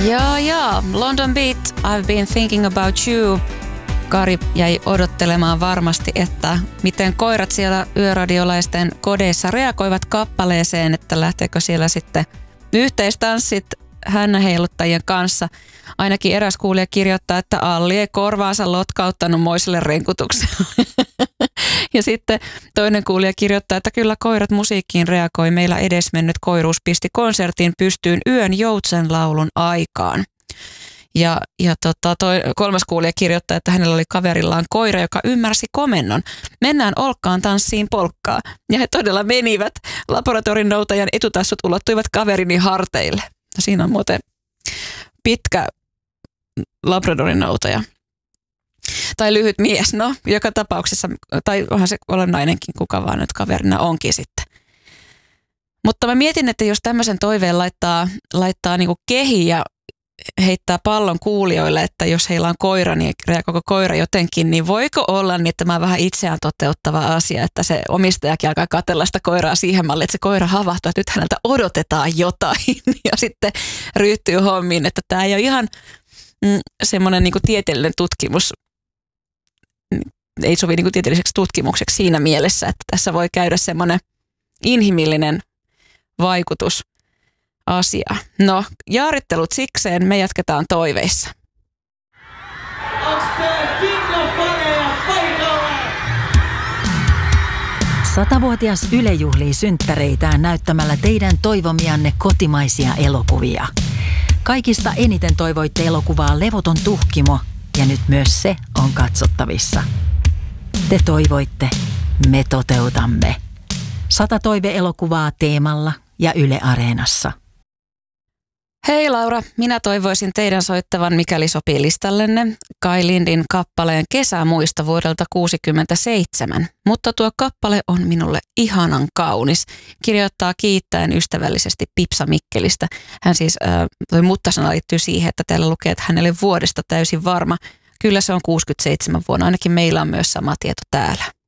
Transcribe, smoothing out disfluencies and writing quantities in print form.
Ja, London Beat, I've been thinking about you. Kari jäi odottelemaan varmasti, että miten koirat siellä yöradiolaisten kodeissa reagoivat kappaleeseen, että lähteekö siellä sitten yhteistanssit hännäheiluttajien kanssa. Ainakin eräs kuulija kirjoittaa, että Alli ei korvaansa lotkauttanut moiselle renkutukselle. Ja sitten toinen kuulija kirjoittaa, että kyllä koirat musiikkiin reagoi. Meillä edesmennyt koiruus pisti konsertin pystyyn yön joutsenlaulun aikaan. Ja kolmas kuulija kirjoittaa, että hänellä oli kaverillaan koira, joka ymmärsi komennon. Mennään olkkaan tanssiin polkkaa. Ja he todella menivät. Laboratorin noutajan etutassut ulottuivat kaverini harteille. Siinä on muuten pitkä labradorin noutaja. Tai lyhyt mies, no joka tapauksessa, tai onhan se olennainenkin, kuka vaan nyt kaverina onkin sitten. Mutta mä mietin, että jos tämmöisen toiveen laittaa niinku kehiin ja heittää pallon kuulijoille, että jos heillä on koira, niin reagoiko koira jotenkin, niin voiko olla niin, että tämä on vähän itseään toteuttava asia, että se omistajakin alkaa katsella sitä koiraa siihen malliin, että se koira havahtuu, että nyt häneltä odotetaan jotain ja sitten ryhtyy hommiin, että tämä ei ole ihan semmoinen niin kuin tieteellinen tutkimus, ei sovi niin kuin tieteelliseksi tutkimukseksi siinä mielessä, että tässä voi käydä semmoinen inhimillinen vaikutus asia. No, jaarittelut sikseen, me jatketaan toiveissa. Onks tää Kinga-faneja paikalla? 100-vuotias Yle juhlii synttäreitään näyttämällä teidän toivomianne kotimaisia elokuvia. Kaikista eniten toivoitte elokuvaa Levoton tuhkimo, ja nyt myös se on katsottavissa. Te toivoitte, me toteutamme. 100 toive-elokuvaa Teemalla ja Yle Areenassa. Hei Laura, minä toivoisin teidän soittavan, mikäli sopii listallenne, Kai Lindin kappaleen Kesämuisto vuodelta 1967. Mutta tuo kappale on minulle ihanan kaunis. Kirjoittaa kiittäen ystävällisesti Pipsa Mikkelistä. Hän siis, toi mutta-sana liittyy siihen, että täällä lukee, että hänelle vuodesta täysin varma. Kyllä se on 67 vuonna, ainakin meillä on myös sama tieto täällä.